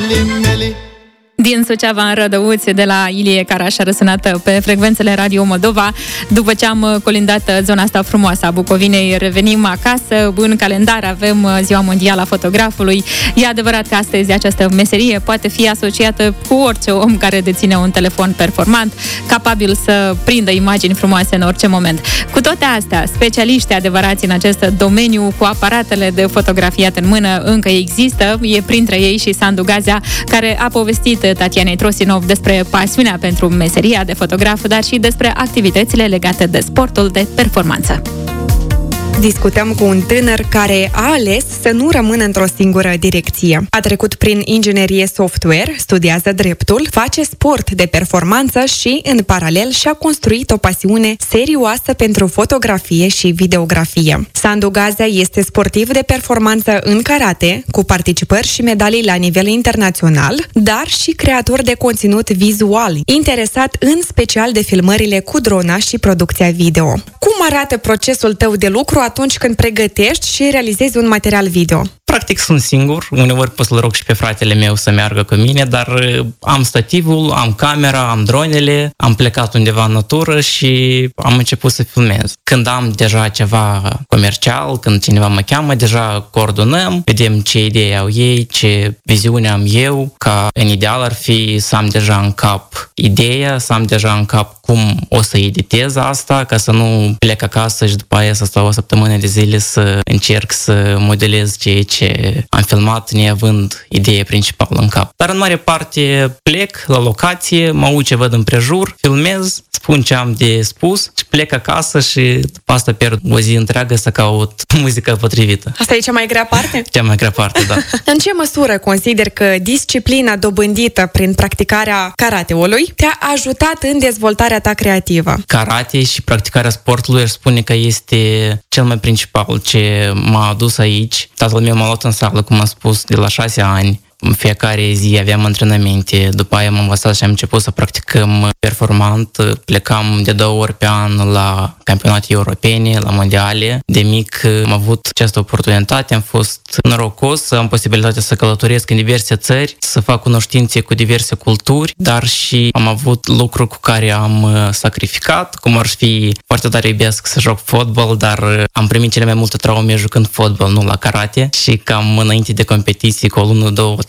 Din Suceava în Rădăuți, de la Ilie Caraș a răsunat pe frecvențele Radio Moldova. După ce am colindat zona asta frumoasă a Bucovinei, revenim acasă. În calendar avem Ziua Mondială a Fotografului. E adevărat că astăzi această meserie poate fi asociată cu orice om care deține un telefon performant, capabil să prindă imagini frumoase în orice moment. Cu toate astea, specialiști adevărați în acest domeniu, cu aparatele de fotografiat în mână, încă există. E printre ei și Sandu Gazea, care a povestit Tatianei Trosinov despre pasiunea pentru meseria de fotograf, dar și despre activitățile legate de sportul de performanță. Discutăm cu un tânăr care a ales să nu rămână într-o singură direcție. A trecut prin inginerie software, studiază dreptul, face sport de performanță și, în paralel, și-a construit o pasiune serioasă pentru fotografie și videografie. Sandu Gazea este sportiv de performanță în karate, cu participări și medalii la nivel internațional, dar și creator de conținut vizual, interesat în special de filmările cu drona și producția video. Cum arată procesul tău de lucru atunci când pregătești și realizezi un material video? Practic sunt singur, uneori pot să-l rog și pe fratele meu să meargă cu mine, dar am stativul, am camera, am dronele, am plecat undeva în natură și am început să filmez. Când am deja ceva comercial, când cineva mă cheamă, deja coordonăm, vedem ce idee au ei, ce viziune am eu, ca în ideal ar fi să am deja în cap ideea, să am deja în cap cum o să editez asta, ca să nu plec acasă și după aia să stau o săptămână de zile să încerc să modelez ceea ce am filmat neavând ideea principală în cap. Dar în mare parte plec la locație, mă uit ce văd împrejur, filmez, spun ce am de spus și plec acasă și după asta pierd o zi întreagă să caut muzica potrivită. Asta e cea mai grea parte? Cea mai grea parte, da. În ce măsură consider că disciplina dobândită prin practicarea karateului te-a ajutat în dezvoltarea ta creativă? Karate și practicarea sportului aș spune că este cel mai principal ce m-a adus aici. Tatăl meu m-a luat în sală, cum am spus, de la 6 ani. În fiecare zi aveam antrenamente, după aia am învățat și am început să practicăm performant. Plecam de 2 ori pe an la campionate europene, la mondiale. De mic am avut această oportunitate, am fost norocos să am posibilitatea să călătoresc în diverse țări, să fac cunoștințe cu diverse culturi, dar și am avut lucruri cu care am sacrificat, cum ar fi foarte tare iubesc să joc fotbal, dar am primit cele mai multe traume jucând fotbal, nu la karate, și cam înainte de competiții, cu o lună, 2,